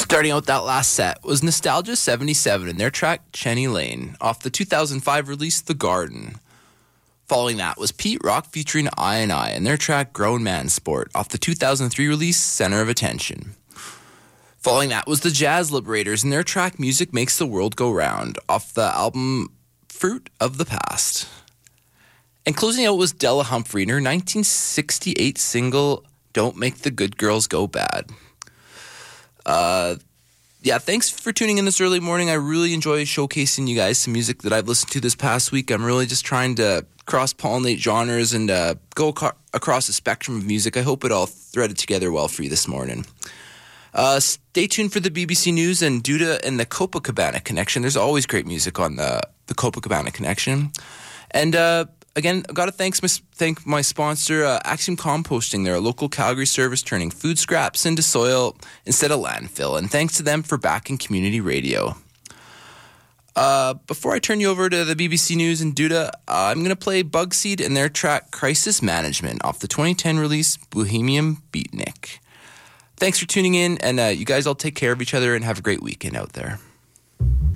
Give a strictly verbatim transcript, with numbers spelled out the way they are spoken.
Starting out that last set was Nostalgia seventy-seven and their track Chenny Lane off the two thousand five release The Garden. Following that was Pete Rock featuring I and I and their track Grown Man Sport off the two thousand three release Center of Attention. Following that was the Jazz Liberators and their track Music Makes the World Go Round off the album Fruit of the Past. And closing out was Della Humphrey and her nineteen sixty-eight single Don't Make the Good Girls Go Bad. Uh, yeah, thanks for tuning in this early morning. I really enjoy showcasing you guys some music that I've listened to this past week. I'm really just trying to cross-pollinate genres and uh, go ac- across the spectrum of music. I hope it all threaded together well for you this morning. Uh, stay tuned for the B B C News and Duda and the Copacabana Connection. There's always great music on the, the Copacabana Connection. And uh, again, I've got to thanks my, thank my sponsor, uh, Axiom Composting. They're a local Calgary service turning food scraps into soil instead of landfill. And thanks to them for backing community radio. Uh, before I turn you over to the B B C News and Duda, uh, I'm going to play Bugseed and their track Crisis Management off the twenty ten release Bohemian Beatnik. Thanks for tuning in, and uh, you guys all take care of each other and have a great weekend out there.